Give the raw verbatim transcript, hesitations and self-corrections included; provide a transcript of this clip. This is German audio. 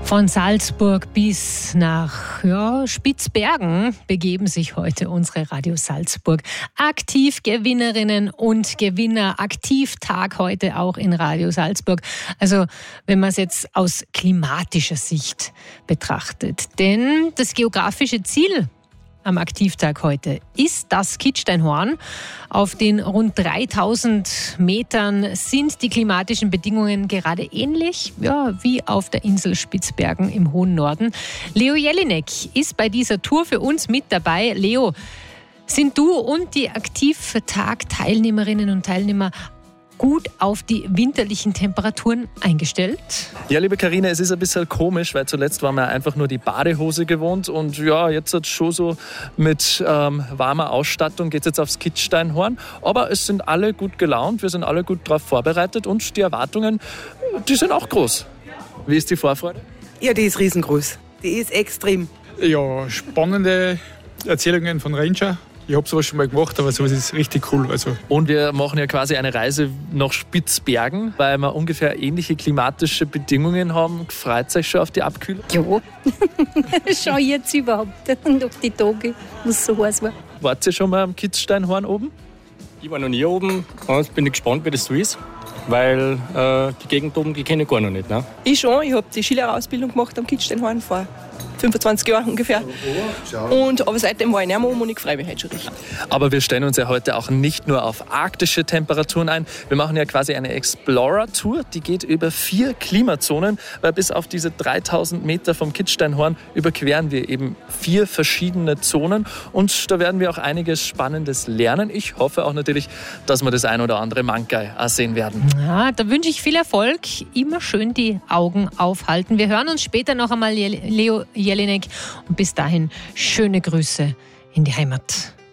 Von Salzburg bis nach ja, Spitzbergen begeben sich heute unsere Radio Salzburg Aktivgewinnerinnen und Gewinner. Aktivtag heute auch in Radio Salzburg. Also wenn man es jetzt aus klimatischer Sicht betrachtet. Denn das geografische Ziel am Aktivtag heute ist das Kitzsteinhorn. Auf den rund dreitausend Metern sind die klimatischen Bedingungen gerade ähnlich ja, wie auf der Insel Spitzbergen im hohen Norden. Leo Jelinek ist bei dieser Tour für uns mit dabei. Leo, sind du und die Aktivtag-Teilnehmerinnen und Teilnehmer gut auf die winterlichen Temperaturen eingestellt? Ja, liebe Carina, es ist ein bisschen komisch, weil zuletzt waren wir einfach nur die Badehose gewohnt und ja, jetzt hat schon so mit ähm, warmer Ausstattung geht es jetzt aufs Kitzsteinhorn. Aber es sind alle gut gelaunt, wir sind alle gut darauf vorbereitet und die Erwartungen, die sind auch groß. Wie ist die Vorfreude? Ja, die ist riesengroß. Die ist extrem. Ja, spannende Erzählungen von Ranger. Ich habe sowas schon mal gemacht, aber sowas ist richtig cool. Also. Und wir machen ja quasi eine Reise nach Spitzbergen, weil wir ungefähr ähnliche klimatische Bedingungen haben. Freut euch schon auf die Abkühlung? Ja, schon jetzt überhaupt. Nach die Tage, wo es so heiß war. Wart ihr schon mal am Kitzsteinhorn oben? Ich war noch nie oben und bin gespannt, wie das so ist. Weil äh, die Gegend oben, die kenne ich gar noch nicht. Ne? Ich schon, ich habe die Skilehrerausbildung gemacht am Kitzsteinhorn vor fünfundzwanzig Jahren ungefähr. Und, aber seitdem war ich nicht mehr oben und ich freue mich heute schon richtig. Aber wir stellen uns ja heute auch nicht nur auf arktische Temperaturen ein. Wir machen ja quasi eine Explorer-Tour, die geht über vier Klimazonen, weil bis auf diese dreitausend Meter vom Kitzsteinhorn überqueren wir eben vier verschiedene Zonen und da werden wir auch einiges Spannendes lernen. Ich hoffe auch natürlich, dass wir das ein oder andere Mankai auch sehen werden. Ja, da wünsche ich viel Erfolg. Immer schön die Augen aufhalten. Wir hören uns später noch einmal, Leo Jelinek. Und bis dahin schöne Grüße in die Heimat.